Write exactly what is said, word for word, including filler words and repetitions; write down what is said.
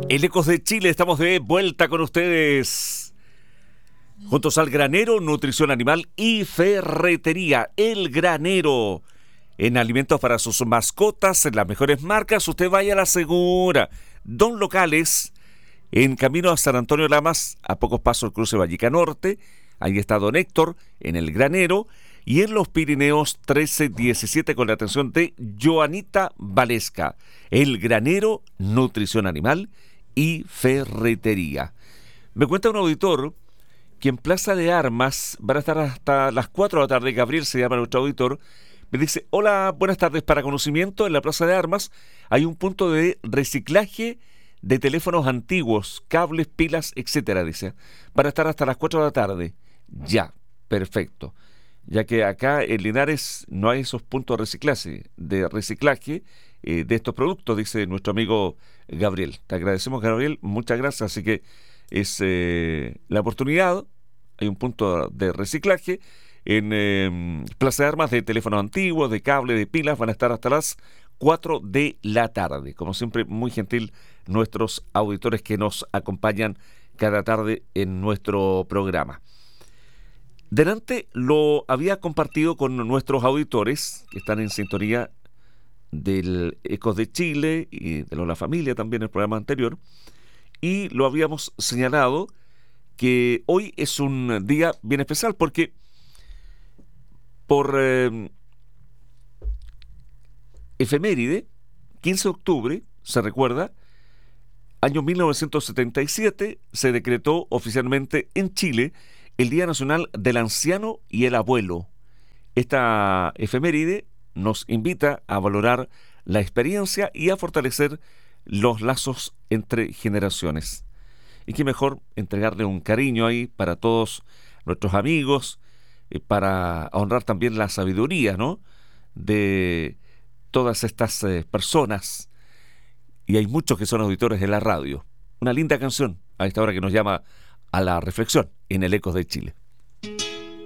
El Ecos de Chile, estamos de vuelta con ustedes. Juntos al Granero, nutrición animal y ferretería. El Granero. En alimentos para sus mascotas, en las mejores marcas, usted vaya a la segura. Don Locales, en camino a San Antonio Lamas, a pocos pasos del cruce Vallica Norte. Ahí está Don Héctor, en el Granero. Y en los Pirineos trece diecisiete con la atención de Joanita Valesca. El Granero, nutrición animal y ferretería. Me cuenta un auditor que en Plaza de Armas van a estar hasta las cuatro de la tarde. Gabriel se llama nuestro auditor. Me dice: hola, buenas tardes. Para conocimiento, en la Plaza de Armas hay un punto de reciclaje de teléfonos antiguos, cables, pilas, etcétera. Dice, van a estar hasta las cuatro de la tarde. Ya, perfecto. Ya que acá en Linares no hay esos puntos de reciclaje, de reciclaje eh, de estos productos, dice nuestro amigo Gabriel. Te agradecemos, Gabriel, muchas gracias. Así que es eh, la oportunidad. Hay un punto de reciclaje en eh, Plaza de Armas de teléfonos antiguos, de cable, de pilas. Van a estar hasta las cuatro de la tarde. Como siempre, muy gentil nuestros auditores que nos acompañan cada tarde en nuestro programa. Delante lo había compartido con nuestros auditores que están en sintonía del Ecos de Chile y de La Familia también en el programa anterior, y lo habíamos señalado que hoy es un día bien especial porque por eh, efeméride, quince de octubre, se recuerda, año mil novecientos setenta y siete, se decretó oficialmente en Chile el Día Nacional del Anciano y el Abuelo. Esta efeméride nos invita a valorar la experiencia y a fortalecer los lazos entre generaciones. Y qué mejor entregarle un cariño ahí para todos nuestros amigos, eh, para honrar también la sabiduría, ¿no?, de todas estas eh, personas. Y hay muchos que son auditores de la radio. Una linda canción a esta hora que nos llama a la reflexión en el Ecos de Chile.